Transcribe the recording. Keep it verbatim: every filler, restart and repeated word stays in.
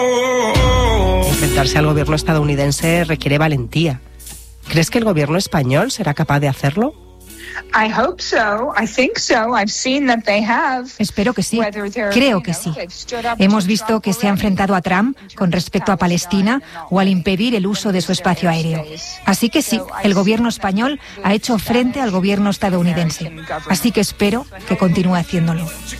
Enfrentarse al gobierno estadounidense requiere valentía. ¿Crees que el gobierno español será capaz de hacerlo? Espero que sí. Creo que sí. Hemos visto que se ha enfrentado a Trump con respecto a Palestina o al impedir el uso de su espacio aéreo. Así que sí, el gobierno español ha hecho frente al gobierno estadounidense. Así que espero que continúe haciéndolo.